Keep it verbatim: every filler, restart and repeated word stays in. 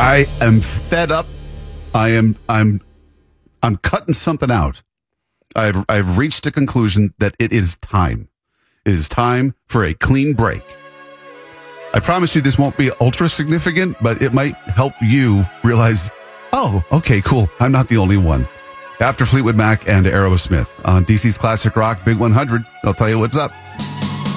I am fed up. I am I'm I'm cutting something out. I've I've reached a conclusion that it is time. It is time for a clean break. I promise you this won't be ultra significant, but it might help you realize, oh, okay, cool. I'm not the only one. After Fleetwood Mac and Aerosmith on D C's Classic Rock Big one hundred, I'll tell you what's up.